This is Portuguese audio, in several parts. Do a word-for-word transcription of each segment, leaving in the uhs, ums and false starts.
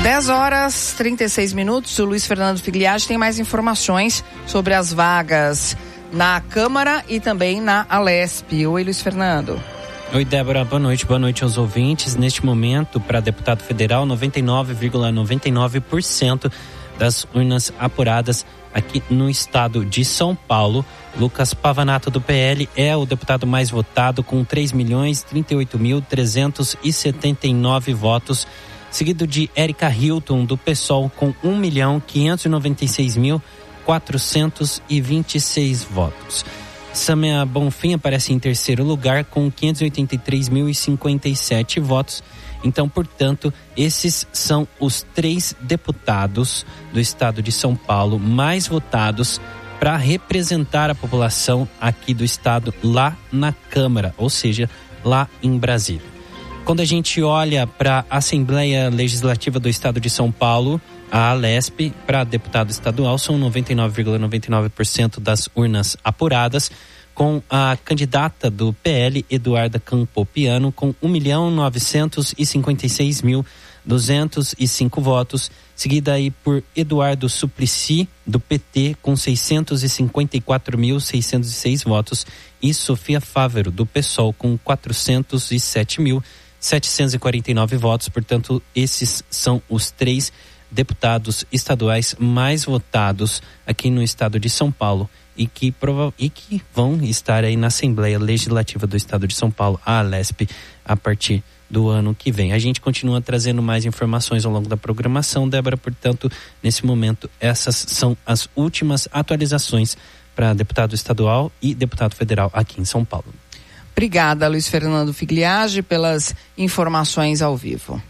dez horas e trinta e seis minutos, o Luiz Fernando Figliage tem mais informações sobre as vagas na Câmara e também na Alesp. Oi, Luiz Fernando. Oi, Débora, boa noite, boa noite aos ouvintes. Neste momento, para deputado federal, noventa e nove vírgula noventa e nove por cento das urnas apuradas aqui no estado de São Paulo. Lucas Pavanato, do P L, é o deputado mais votado, com três milhões trinta e oito mil trezentos e setenta e nove votos, seguido de Érica Hilton, do PSOL, com um milhão quinhentos e noventa e seis mil quatrocentos e vinte e seis votos. Samia Bonfim aparece em terceiro lugar com quinhentos e oitenta e três mil e cinquenta e sete votos. Então, portanto, esses são os três deputados do estado de São Paulo mais votados para representar a população aqui do estado lá na Câmara, ou seja, lá em Brasília. Quando a gente olha para a Assembleia Legislativa do Estado de São Paulo, a Alesp, para deputado estadual, são noventa e nove vírgula noventa e nove por cento das urnas apuradas, com a candidata do P L, Eduarda Campopiano, com um milhão novecentos e cinquenta e seis mil duzentos e cinco votos, seguida aí por Eduardo Suplicy, do P T, com seiscentos e cinquenta e quatro mil seiscentos e seis votos, e Sofia Fávero, do PSOL, com quatrocentos e sete mil setecentos e quarenta e nove votos. Portanto, esses são os três deputados estaduais mais votados aqui no estado de São Paulo e que, prova- e que vão estar aí na Assembleia Legislativa do estado de São Paulo, a Alesp, a partir do ano que vem. A gente continua trazendo mais informações ao longo da programação, Débora. Portanto, nesse momento, essas são as últimas atualizações para deputado estadual e deputado federal aqui em São Paulo. Obrigada, Luiz Fernando Figliage, pelas informações ao vivo.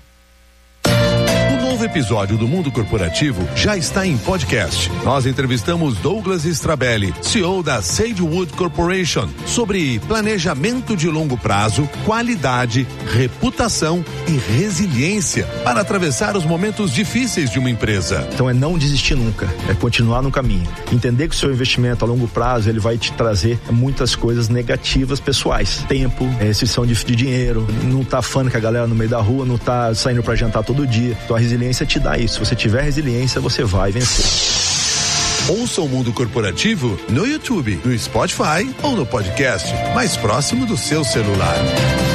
O novo episódio do Mundo Corporativo já está em podcast. Nós entrevistamos Douglas Strabelli, C E O da Sagewood Corporation, sobre planejamento de longo prazo, qualidade, reputação e resiliência para atravessar os momentos difíceis de uma empresa. Então é não desistir nunca, é continuar no caminho. Entender que o seu investimento a longo prazo ele vai te trazer muitas coisas negativas pessoais. Tempo, restrição de, de dinheiro, não tá fã com a galera no meio da rua, não tá saindo para jantar todo dia. Então a resiliência te dá isso. Se você tiver resiliência, você vai vencer. Ouça o Mundo Corporativo no YouTube, no Spotify ou no podcast mais próximo do seu celular.